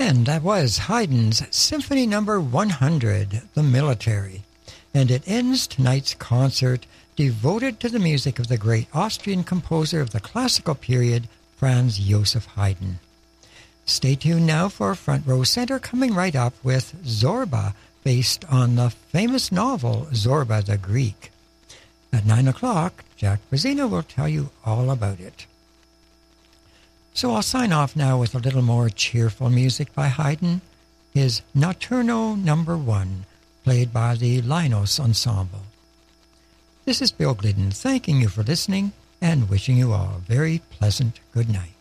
And that was Haydn's Symphony Number 100, The Military. And it ends tonight's concert devoted to the music of the great Austrian composer of the classical period, Franz Joseph Haydn. Stay tuned now for Front Row Center, coming right up with Zorba, based on the famous novel Zorba the Greek. At 9 o'clock, Jack Brazina will tell you all about it. So I'll sign off now with a little more cheerful music by Haydn, his Notturno Number 1, played by the Linos Ensemble. This is Bill Glidden thanking you for listening and wishing you all a very pleasant good night.